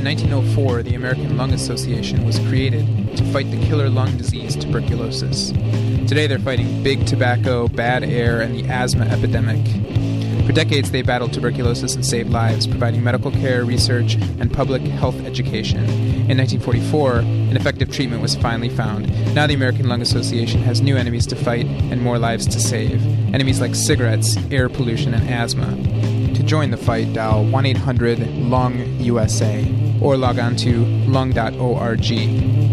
In 1904, the American Lung Association was created to fight the killer lung disease tuberculosis. Today they're fighting big tobacco, bad air, and the asthma epidemic. For decades, they battled tuberculosis and saved lives, providing medical care, research, and public health education. In 1944, an effective treatment was finally found. Now the American Lung Association has new enemies to fight and more lives to save. Enemies like cigarettes, air pollution, and asthma. To join the fight, dial 1-800-LUNG-USA or log on to lung.org.